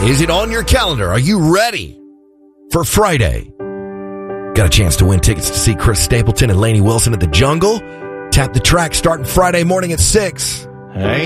Is it on your calendar? Are you ready for Friday? Got a chance to win tickets to see Chris Stapleton and Lainey Wilson at the Jungle. Tap the Track starting Friday morning at 6. Hey.